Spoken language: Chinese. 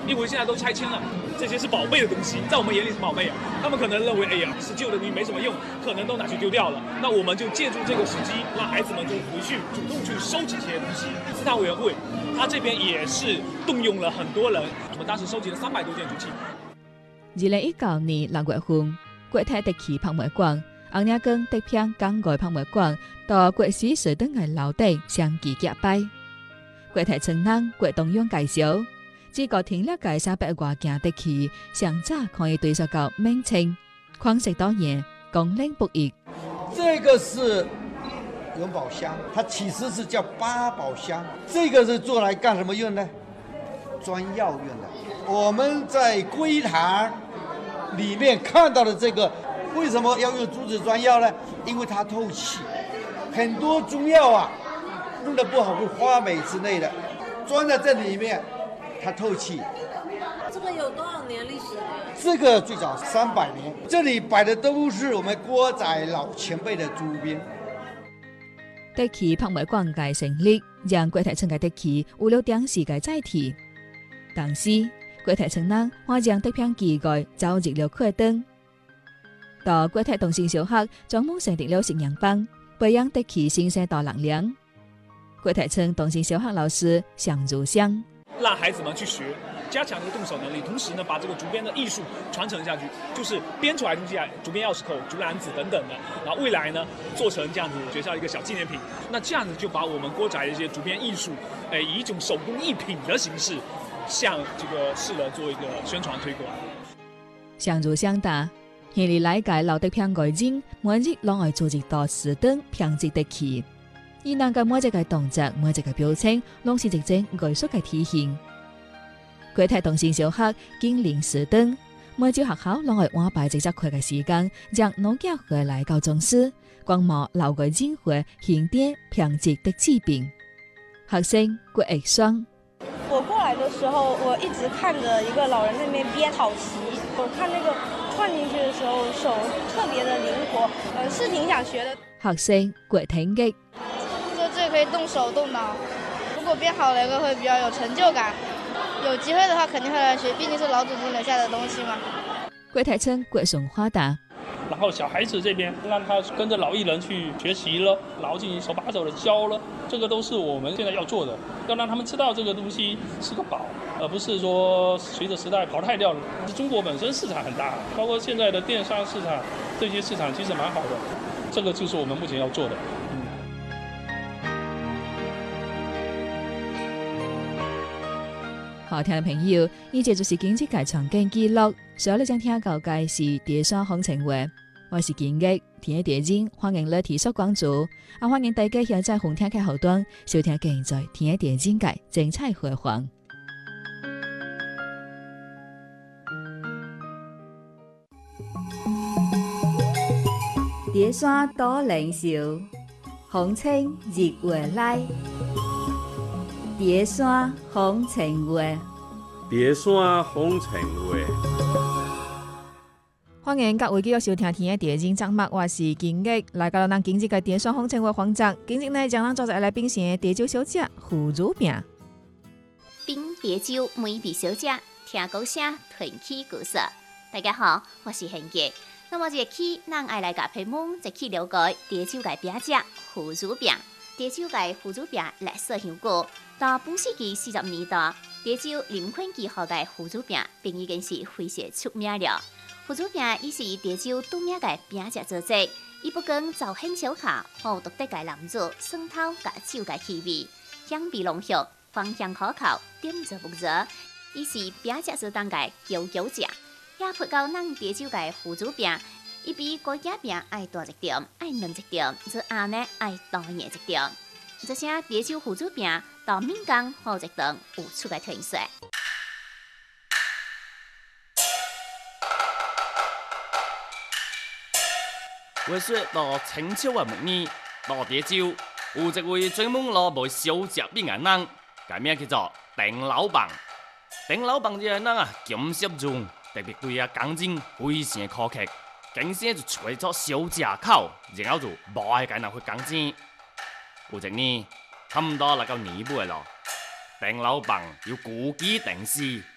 因为现在都拆迁了，这些是宝贝的东西，在我们眼里是宝贝啊。他们可能认为，哎呀，是旧的东西没什么用，可能都拿去丢掉了。那我们就借助这个时机，让孩子们就回去主动去收集这些东西。自探委员会，他这边也是动用了很多人，我们当时收集了300多件竹器。 2019年6月份，國泰特區拍賣館、紅領江特片港外拍賣館到國史水燈嘅樓地相繼結拜。國泰村人國東陽介紹，這個停了解300多件特區，上早可以對溯到明清，礦石多年，功能不一。 這個是元寶箱，它其實是叫八寶箱。這個是做來幹什麼用呢？裝藥用的。我們在櫃台裡面看到的這個，為什麼要用竹子裝藥呢？因為它透氣。很多中藥啊，弄得不好會發霉之類的，裝在這裡面，它透氣。 這個有多少年歷史了？ 這個最早300年。這裡擺的都是我們郭仔老前輩的竹編。 特區拍賣館嘅成立，讓國泰村嘅特區有了當時嘅載體。當時國泰村人還將特片機蓋走入了課燈。到國泰東升小學專門成立了信仰班，培養特區新生代能量。國泰村東升小學老師向如香， 讓孩子們去學，加強這個動手能力，同時呢，把這個竹編的藝術傳承下去，就是編出來的東西啊，竹編鑰匙扣、竹籃子等等的，然後未來呢，做成這樣子學校一個小紀念品。那這樣子就把我們郭仔的一些竹編藝術，以一種手工藝品的形式，向這個世人做一個宣傳推廣。 向如香答，現嚟理解老特片外景，每日讓我做一道時燈編織特區，而能夠每一個動作、每一個表情，攏是一種藝術嘅體現。國泰東升小學建立時燈，每朝學校讓我安排一節課嘅時間，讓老教回來教宗師，觀摩老外景會現點編織的製品。學生郭藝雙。 我過來的時候，我一直看着一個老人在那邊編草席，我看那個串進去的時候，手特別的靈活，是挺想學的。 學生郭挺擊， 這可以動手動腦，如果編好了一個會比較有成就感。有機會的話，肯定會來學，畢竟是老祖宗留下的東西嘛。 國泰村郭順華答。 然後小孩子這邊讓他跟着老藝人去學習了，然後進行手把手的教了，這個都是我們現在要做的，要讓他們知道這個東西是個寶，而不是說隨着時代淘汰掉了。中國本身市場很大，包括現在的電商市場，這些市場其實蠻好的，這個就是我們目前要做的。 好聽嘅朋友，呢隻就是經濟界場景記錄，所以你將聽到嘅是第三行情話。我是建擊，聽一點鐘，歡迎你提出關注，歡迎大家現在紅聽嘅後端收聽現在聽一點鐘嘅精彩回放。碟山多靈秀，風清日月來。碟山風情話， 碟山風情話。 歡迎各位繼續收聽天嘅電影節目，我是建擊，來到咱今日嘅碟山風情話環節。今日呢，將咱做一來品嘗蝶酒小姐腐竹餅。 品蝶酒美味小姐，聽故事傳奇故事。大家好，我是賢傑。那麼這期咱愛來甲朋友一起了解蝶酒嘅餅者腐竹餅。蝶酒嘅腐竹餅歷史悠久，到本世紀40年代，蝶酒臨款記號嘅腐竹餅並已經是非常出名了。腐竹餅亦是蝶酒著名嘅餅者做製，伊不僅造型小巧，有獨特嘅藍色、酸透甲酒嘅氣味，香味濃郁，芳香可口，點着不熱，伊是餅者做當嘅佼佼者。也配到咱蝶酒嘅腐竹餅。伊比高價餅愛大一點，愛嫩一點，這暗呢愛多熱一點。這些蝶酒腐竹餅到民間好一檔有出嘅特色。 話說到清朝嘅末年，到蝶酒有一位專門攞賣小食餅嘅人，佢名叫做鄧老闆。鄧老闆這個人啊，金色中特別對啊工錢非常苛刻。經常就揣咗小食口，然後就無愛揀人去工錢。有一年，差唔多嚟到年尾咯，鄧老闆要故技定施，